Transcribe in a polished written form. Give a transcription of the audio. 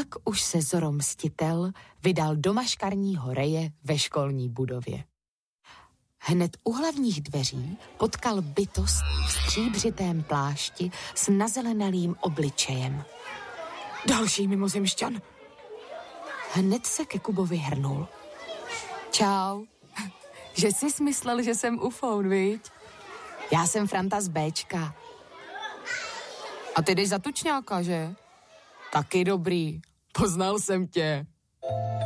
Pak už se Zoro Mstitel vydal do maškarního reje ve školní budově. Hned u hlavních dveří potkal bytost v stříbřitém plášti s nazelenalým obličejem. Další mimozemšťan. Hned se ke Kubovi hrnul. Čau. Že jsi myslel, že jsem ufoun, viď? Já jsem Franta z Béčka. A ty jdeš za tučňáka, že? Taky dobrý. Poznal jsem tě.